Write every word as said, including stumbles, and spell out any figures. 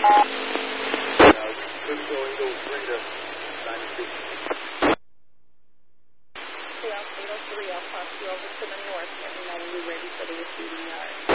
Cisco Eagle three to ninety-two. Seattle eight oh three, I'll cross you over to the north. Let me know when you're ready for the receiving yard.